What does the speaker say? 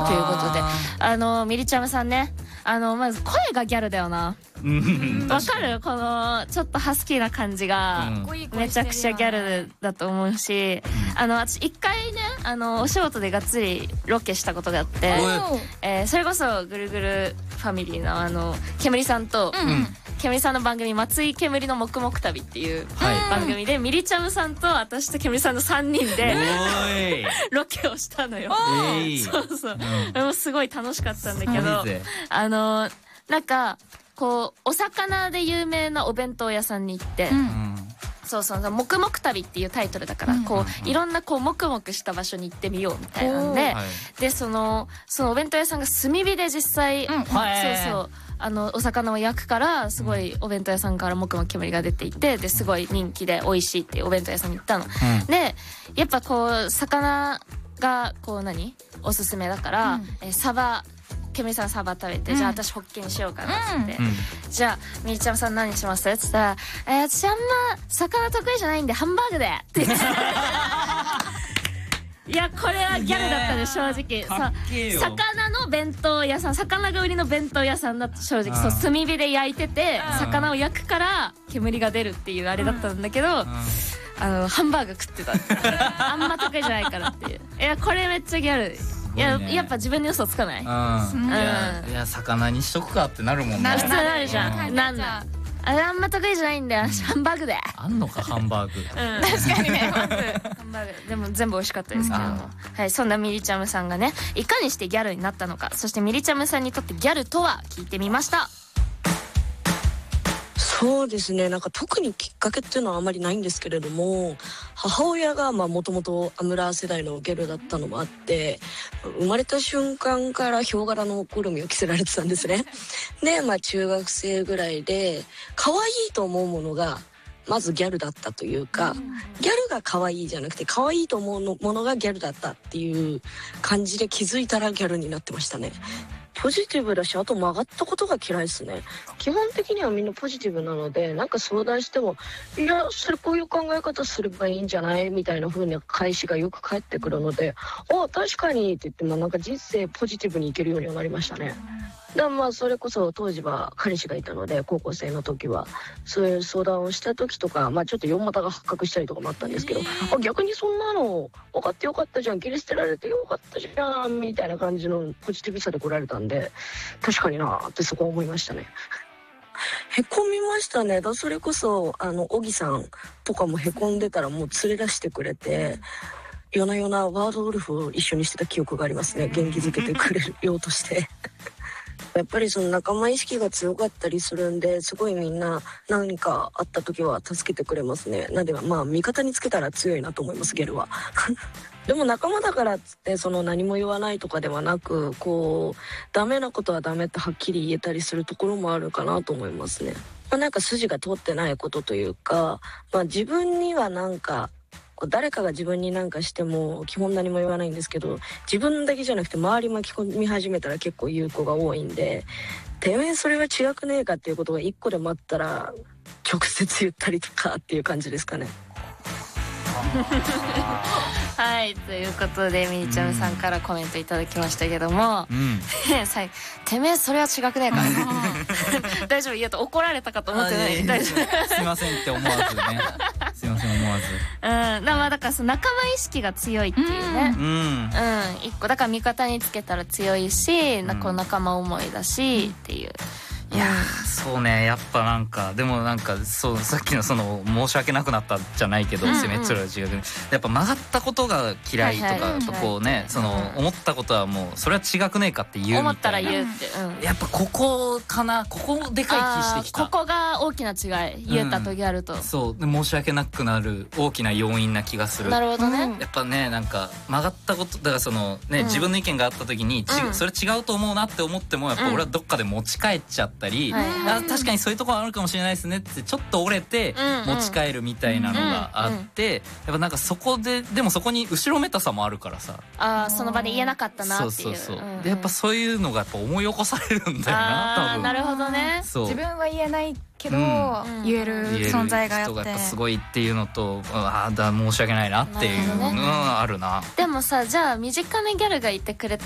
ということでみりちゃむさんねまず声がギャルだよな。わかる？このちょっとハスキーな感じがめちゃくちゃギャルだと思うし、私一回ねお仕事でがっつりロケしたことがあって、それこそぐるぐるファミリーのけむりさんと、けむりさんの番組松井けむりの黙々旅っていう番組で、みりちゃむさんと私とけむりさんの3人でロケをしたのよ。そうそう、でもすごい楽しかったんだけど、なんかこうお魚で有名なお弁当屋さんに行って、そうそう、黙々旅っていうタイトルだから、こういろんなこう黙々した場所に行ってみようみたいなんで、でそのお弁当屋さんが炭火で実際、そうそうお魚を焼くから、すごいお弁当屋さんからもくもく煙が出ていて、ですごい人気で美味しいっていうお弁当屋さんに行ったの。でやっぱこう魚がこうおすすめだから、サバ、けむりさんサバ食べて、じゃあ私ホッケにしようかなって言って、じゃあみりちゃむさん何しますって言ったら、私あんま魚得意じゃないんでハンバーグでって言っていやこれはギャルだったね、正直。魚の弁当屋さん、魚が売りの弁当屋さんだと正直、そう炭火で焼いてて、魚を焼くから煙が出るっていうあれだったんだけど、ハンバーグ食ってたあんま得意じゃないからっていう。いやこれめっちゃギャル。やっぱ自分に嘘つかない。 いや魚にしとくかってなるもんね。 普通なるじゃん。なんだあんま得意じゃないんだよ、ハンバーグで。 あんのかハンバーグ。 確かにね、まずハンバーグでも全部美味しかったですけど、はい、そんなみりちゃむさんがね、いかにしてギャルになったのか、そしてみりちゃむさんにとってギャルとは聞いてみました。 そうですね、なんか特にきっかけっていうのはあまりないんですけれども、母親がもともとアムラー世代のゲルだったのもあって、生まれた瞬間からヒョウ柄の好みを着せられてたんですね。で中学生ぐらいで可愛いと思うものがまずギャルだったというか、ギャルが可愛いじゃなくて可愛いと思うものがギャルだったっていう感じで、気づいたらギャルになってましたね。ポジティブだし、あと曲がったことが嫌いですね。基本的にはみんなポジティブなので、なんか相談しても、いやそれこういう考え方すればいいんじゃないみたいな風な返しがよく返ってくるので、確かにって言っても、なんか人生ポジティブにいけるようにはなりましたね。それこそ当時は彼氏がいたので、高校生の時はそういう相談をした時とか、ちょっと4股が発覚したりとかもあったんですけど、逆にそんなの分かってよかったじゃん、切り捨てられてよかったじゃんみたいな感じのポジティブさで来られたんで、確かになーってそこは思いましたね。へこみましたね。それこそ小木さんとかもへこんでたらもう連れ出してくれて、夜な夜なワードウルフを一緒にしてた記憶がありますね。元気づけてくれるようとしてやっぱりその仲間意識が強かったりするんで、すごいみんな何かあった時は助けてくれますね。なんで味方につけたら強いなと思います、ゲルはでも仲間だからっつって何も言わないとかではなく、ダメなことはダメってはっきり言えたりするところもあるかなと思いますね。なんか筋が通ってないことというか、自分にはなんか誰かが自分に何かしても基本何も言わないんですけど、自分だけじゃなくて周り巻き込み始めたら結構言う子が多いんで、てめえそれは違くねえかっていうことが一個でもあったら直接言ったりとかっていう感じですかね。 はい、ということでみりちゃむさんからコメントいただきましたけども、てめえそれは違くねえか大丈夫？いや怒られたかと思ってない？大丈夫？ すいませんって思わずねすいません思わず。 だからその仲間意識が強いっていうね、一個だから味方につけたら強いし、仲間思いだしっていう。 いやそうね、やっぱなんかでもなんかさっきの申し訳なくなったじゃないけど、攻めっ面が違うけど、やっぱ曲がったことが嫌いとか、やっぱ思ったことはもうそれは違くねえかって言うみたいな、 思ったら言うって、 やっぱここかな、ここでかい気してきた。 ここが大きな違い、言えたとギャルと、 そうで申し訳なくなる大きな要因な気がする。 なるほどね。 やっぱね、なんか曲がったことだから自分の意見があった時にそれ違うと思うなって思っても、やっぱ俺はどっかで持ち帰っちゃったり、確かにそういうところあるかもしれないですねってちょっと折れて持ち帰るみたいなのがあって、やっぱなんかそこででもそこに後ろめたさもあるからさ、 その場で言えなかったなっていう。 でやっぱそういうのがやっぱ思い起こされるんだよな、多分。 なるほどね。 自分は言えないけど、言える存在があって、 人がやっぱすごいっていうのと、申し訳ないなっていうのがあるな。 でもさ、じゃあ短めギャルがいてくれた